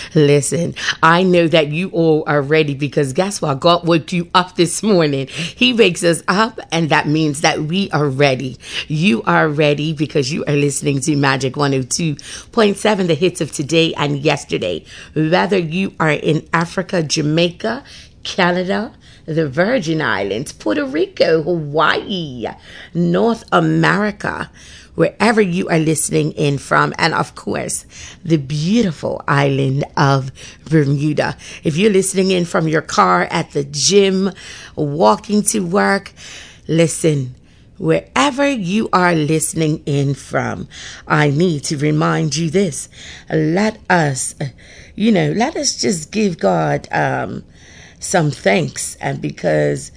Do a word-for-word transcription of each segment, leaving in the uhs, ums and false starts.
Listen, I know that you all are ready because guess what? God woke you up this morning. He wakes us up, and that means that we are ready. You are ready because you are listening to Magic one oh two point seven, the hits of today and yesterday. Whether you are in Africa, Jamaica, Canada, the Virgin Islands, Puerto Rico, Hawaii, North America, wherever you are listening in from, and of course, the beautiful island of Bermuda. If you're listening in from your car, at the gym, walking to work, listen, wherever you are listening in from, I need to remind you this. Let us, you know, let us just give God um, some thanks. And because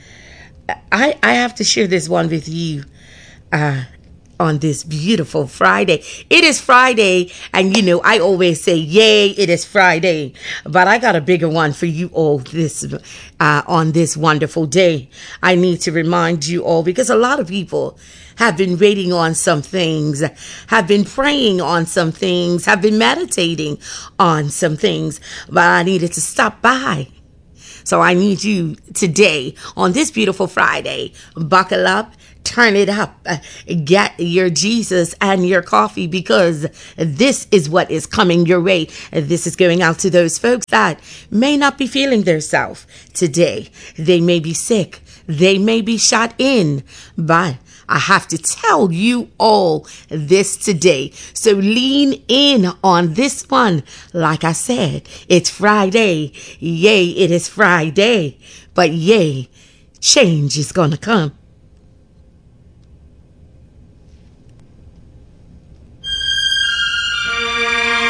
I, I have to share this one with you, uh, on this beautiful Friday. It is Friday, and you know, I always say, yay, it is Friday. But I got a bigger one for you all this uh, on this wonderful day. I need to remind you all, because a lot of people have been waiting on some things, have been praying on some things, have been meditating on some things, but I needed to stop by. So I need you today, on this beautiful Friday, buckle up, turn it up, uh, get your Jesus and your coffee, because this is what is coming your way. This is going out to those folks that may not be feeling their self today. They may be sick. They may be shot in, but I have to tell you all this today. So lean in on this one. Like I said, it's Friday. Yay, it is Friday. But yay, change is gonna come.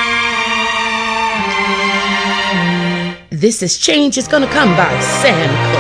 This is Change is Gonna Come by Sam Cooke.